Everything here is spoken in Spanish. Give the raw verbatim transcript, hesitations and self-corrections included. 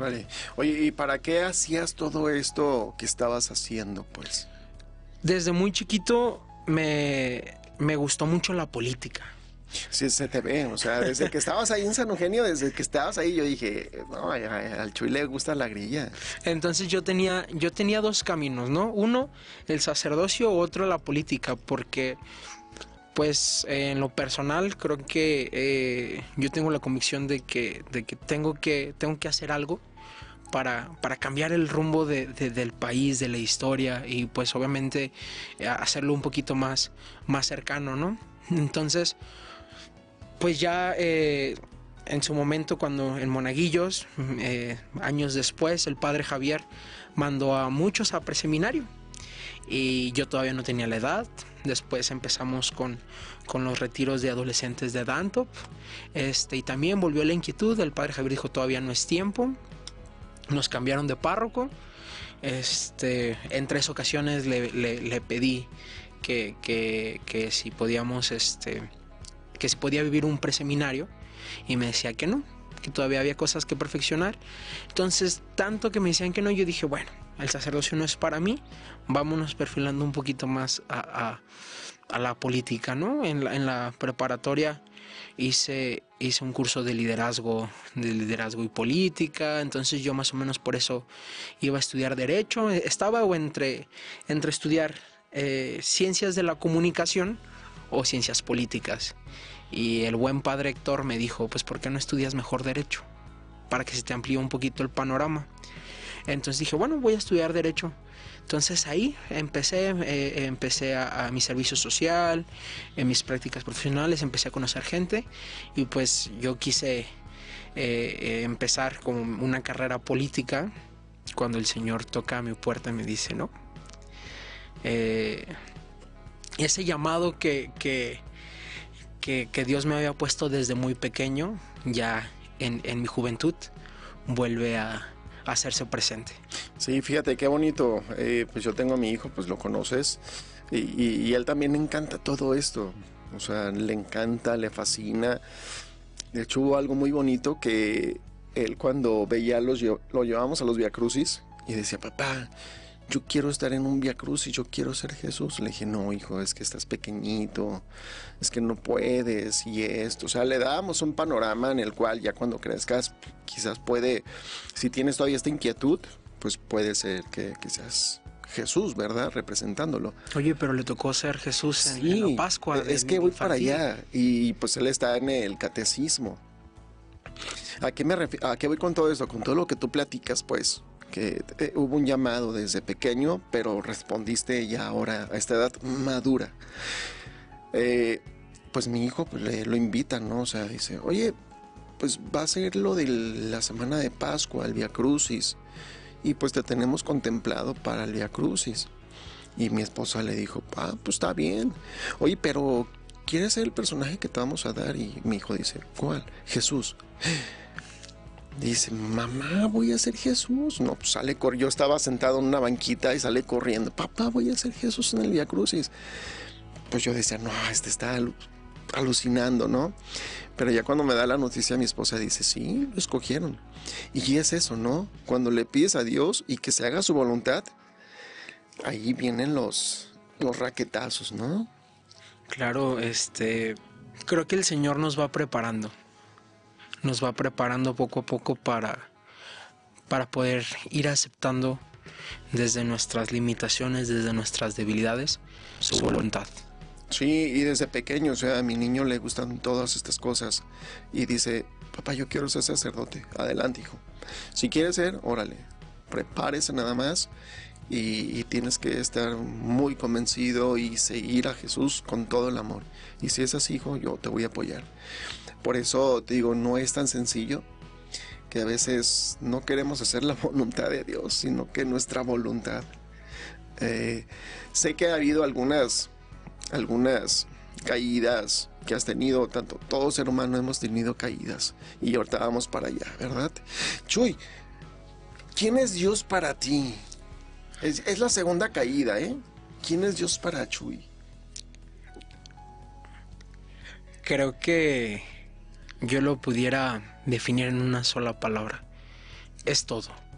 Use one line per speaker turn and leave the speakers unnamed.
Órale. Oye, ¿y para qué hacías todo esto que estabas haciendo, pues?
Desde muy chiquito me, me gustó mucho la política.
Sí, se te ve, o sea, desde que estabas ahí en San Eugenio, desde que estabas ahí, yo dije, no, a- a- al Chuy le gusta la grilla.
Entonces yo tenía, yo tenía dos caminos, ¿no? Uno, el sacerdocio, otro, la política, porque pues eh, en lo personal creo que eh, yo tengo la convicción de que, de que, tengo, que tengo que hacer algo para, para cambiar el rumbo de, de, del país, de la historia y pues obviamente eh, hacerlo un poquito más, más cercano, ¿no? Entonces, pues ya eh, en su momento cuando en Monaguillos, eh, años después, el padre Javier mandó a muchos a preseminario y yo todavía no tenía la edad. Después empezamos con, con los retiros de adolescentes de Dantop, este, y también volvió la inquietud. El padre Javier dijo todavía no es tiempo. Nos cambiaron de párroco. Este, en tres ocasiones le, le, le pedí que, que, que si podíamos, este, que si podía vivir un preseminario y me decía que no, que todavía había cosas que perfeccionar. Entonces, tanto que me decían que no, yo dije, bueno, el sacerdocio no es para mí, vámonos perfilando un poquito más a, a, a la política, ¿no? En la, en la preparatoria hice, hice un curso de liderazgo, de liderazgo y política, entonces yo más o menos por eso iba a estudiar Derecho. Estaba o entre, entre estudiar eh, Ciencias de la Comunicación o Ciencias Políticas. Y el buen padre Héctor me dijo, pues ¿por qué no estudias mejor Derecho? Para que se te amplíe un poquito el panorama. Entonces dije, bueno, voy a estudiar Derecho. Entonces ahí empecé, eh, empecé a, a mi servicio social, en mis prácticas profesionales, empecé a conocer gente y pues yo quise eh, eh, empezar con una carrera política cuando el Señor toca a mi puerta y me dice, no. Eh, ese llamado que, que, que, que Dios me había puesto desde muy pequeño, ya en, en mi juventud, vuelve a hacerse presente.
Sí, fíjate qué bonito. Eh, pues yo tengo a mi hijo, pues lo conoces, y, y, y él también le encanta todo esto. O sea, le encanta, le fascina. De hecho, hubo algo muy bonito que él cuando veía los lo llevábamos a los Via Crucis y decía, papá, yo quiero estar en un Via Crucis, yo quiero ser Jesús. Le dije, no, hijo, es que estás pequeñito, es que no puedes y esto. O sea, le dábamos un panorama en el cual ya cuando crezcas, quizás puede, si tienes todavía esta inquietud, pues puede ser que quizás Jesús, ¿verdad? Representándolo.
Oye, pero le tocó ser Jesús en,
sí,
en la Pascua.
Es que voy para allá y pues él está en el catecismo. ¿A qué me refiero? ¿A qué voy con todo esto? Con todo lo que tú platicas, pues, que eh, hubo un llamado desde pequeño, pero respondiste ya ahora a esta edad madura. Eh, pues mi hijo pues, le, lo invita, ¿no? O sea, dice, oye, pues va a ser lo de la semana de Pascua, el Via Crucis, y pues te tenemos contemplado para el Via Crucis. Y mi esposa le dijo, ah, pues está bien. Oye, pero ¿quieres ser el personaje que te vamos a dar? Y mi hijo dice, ¿cuál? Jesús. Dice, mamá, voy a ser Jesús. No, pues sale corriendo. Yo estaba sentado en una banquita y sale corriendo. Papá, voy a ser Jesús en el Via Crucis. Pues yo decía, no, este está alu alucinando, ¿no? Pero ya cuando me da la noticia, mi esposa dice, sí, lo escogieron. Y es eso, ¿no? Cuando le pides a Dios y que se haga su voluntad, ahí vienen los, los raquetazos, ¿no?
Claro, este, creo que el Señor nos va preparando. Nos va preparando poco a poco para, para poder ir aceptando desde nuestras limitaciones, desde nuestras debilidades, su voluntad.
Sí, y desde pequeño, o sea, a mi niño le gustan todas estas cosas. Y dice, papá, yo quiero ser sacerdote. Adelante, hijo. Si quieres ser, órale, prepárese nada más. Y, y tienes que estar muy convencido y seguir a Jesús con todo el amor. Y si es así, hijo, yo te voy a apoyar. Por eso te digo, no es tan sencillo, que a veces no queremos hacer la voluntad de Dios, sino que nuestra voluntad. Eh, sé que ha habido algunas, algunas caídas que has tenido, tanto todo ser humano hemos tenido caídas, y ahorita vamos para allá, ¿verdad? Chuy, ¿quién es Dios para ti? Es, es la segunda caída, ¿eh? ¿Quién es Dios para Chuy?
Creo que yo lo pudiera definir en una sola palabra. es todo.